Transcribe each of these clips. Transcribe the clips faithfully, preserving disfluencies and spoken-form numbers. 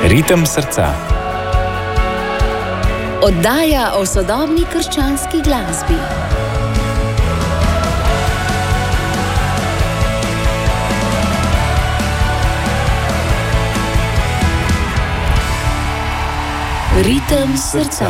Ritem srca. Oddaja o sodobni krščanski glasbi. Ritem srca.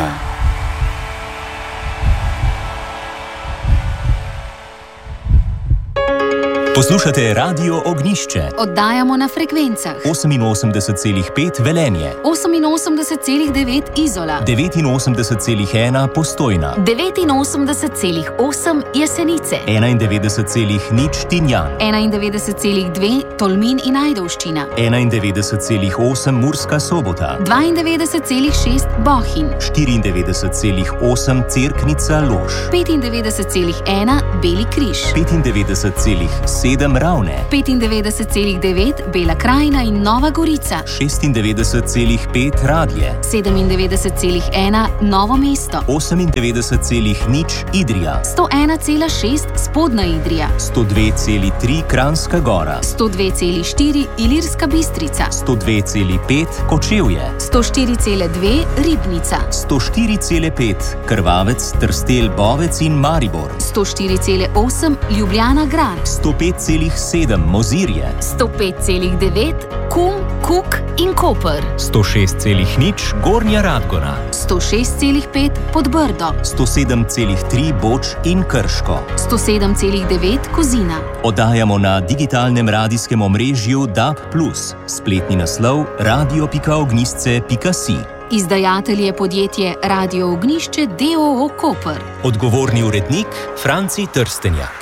Poslušate Radio Ognjišče. Oddajamo na frekvencah oseminosemdeset celih pet Velenje, oseminosemdeset celih devet Izola, devetinosemdeset celih ena Postojna, devetinosemdeset celih osem Jesenice, enaindevetdeset celih nič Tinjan, enaindevetdeset celih dve Tolmin in Ajdovščina, enaindevetdeset celih osem Murska Sobota, dvaindevetdeset celih šest Bohinj, štiriindevetdeset celih osem Cerknica Lož, petindevetdeset celih ena Beli križ, petindevetdeset celih sedem Ravne, petindevetdeset celih devet Bela krajina in Nova Gorica, šestindevetdeset celih pet Radlje, sedemindevetdeset celih ena Novo mesto, osemindevetdeset celih nič Idrija, sto ena celih šest Spodnja Idrija, sto dve celih tri Kranjska Gora, sto dve celih štiri Ilirska Bistrica, sto dve celih pet Kočevje, sto štiri celih dve Ribnica, sto štiri celih pet Krvavec, Trstelj, Bovec in Maribor, sto štiri celih osem Ljubljana Grad, sto pet celih sedem Mozirje, sto pet celih devet Kum, Kuk in Koper, sto šest celih nič Gornja Radgona, sto šest celih pet Podbrdo, sto sedem celih tri Boč in Krško, sto sedem celih devet Kozina. Oddajamo na digitalnem radijskem omrežju D A B plus, spletni naslov radio pika ognjišče pika si. Izdajatelj je podjetje Radio Ognjišče d. o. o. Koper. Odgovorni urednik Franci Trstenjak.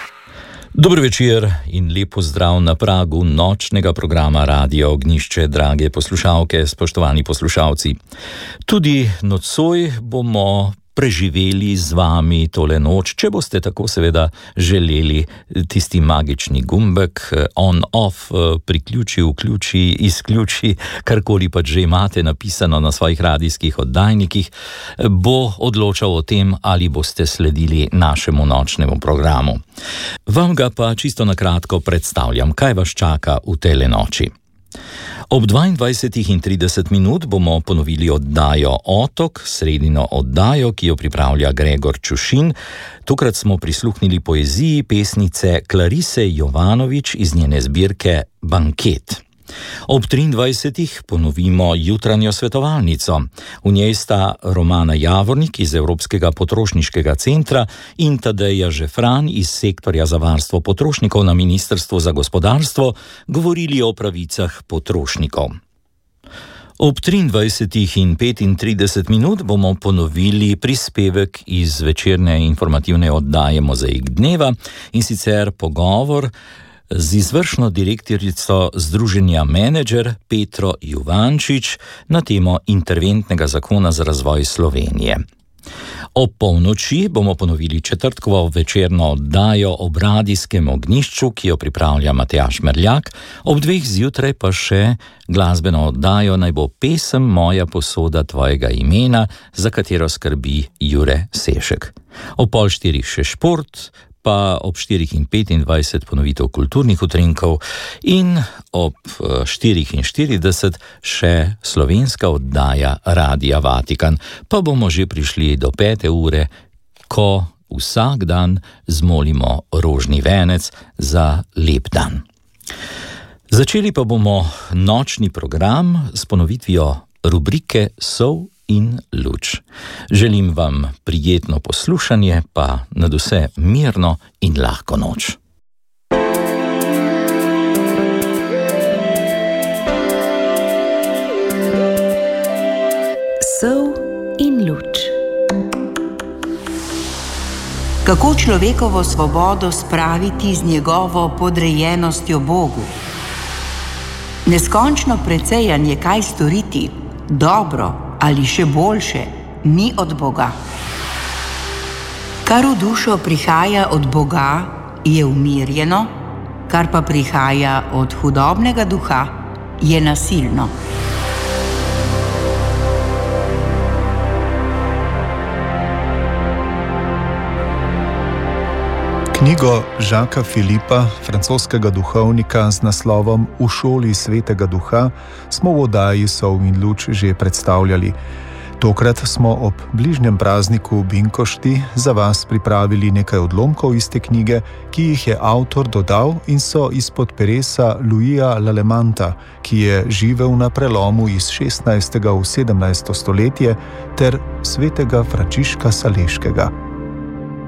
Dobro večer in lep pozdrav na pragu nočnega programa Radio Ognjišče, drage poslušalke, spoštovani poslušalci. Tudi nocoj bomo preživeli z vami tole noč, če boste tako seveda želeli tisti magični gumbek on-off, priključi, vključi, izključi, karkoli pa že imate napisano na svojih radijskih oddajnikih, bo odločal o tem, ali boste sledili našemu nočnemu programu. Vam ga pa čisto na kratko predstavljam, kaj vas čaka v tele noči. Ob dvaindvajsetih in trideset minut bomo ponovili oddajo Otok, sredino oddajo, ki jo pripravlja Gregor Čušin. Tokrat smo prisluhnili poeziji pesnice Klarise Jovanović iz njene zbirke Banket. Ob triindvajsetih ponovimo jutranjo svetovalnico. V njej sta Romana Javornik iz Evropskega potrošniškega centra in Tadeja Žefran iz sektorja za varstvo potrošnikov na Ministrstvu za gospodarstvo govorili o pravicah potrošnikov. Ob triindvajsetih in petintrideset minut bomo ponovili prispevek iz večerne informativne oddaje Mozaik dneva, in sicer pogovor z izvršno direktorico Združenja Menedžer Petro Juvančič na temo interventnega zakona za razvoj Slovenije. Ob polnoči bomo ponovili četrtkovo večerno oddajo ob radijskem ognjišču, ki jo pripravlja Matjaž Merljak, ob dveh zjutraj pa še glasbeno oddajo Naj bo pesem moja posoda tvojega imena, za katero skrbi Jure Sešek. Ob pol štirih še šport, pa ob štirih in petindvajset ponovitev kulturnih utrinkov in ob štirih in štirideset še slovenska oddaja Radia Vatikan. Pa bomo že prišli do pete ure, ko vsak dan zmolimo rožni venec za lep dan. Začeli pa bomo nočni program s ponovitvijo rubrike Sol in luč. Želim vam prijetno poslušanje, pa nadvse mirno in lahko noč. Sol in luč. Kako človekovo svobodo spraviti z njegovo podrejenostjo Bogu? Neskončno precejanje, kaj storiti, dobro ali še boljše, ni od Boga. Kar v dušo prihaja od Boga, je umirjeno, kar pa prihaja od hudobnega duha, je nasilno. Knjigo Jacquesa Philippa, francoskega duhovnika z naslovom V šoli svetega duha, smo v oddaji Sol in luč že predstavljali. Tokrat smo ob bližnjem prazniku Binkošti za vas pripravili nekaj odlomkov iz te knjige, ki jih je avtor dodal in so izpod peresa Louisa Lallemanta, ki je živel na prelomu iz šestnajstega v sedemnajsto stoletje, ter svetega Frančiška Saleškega.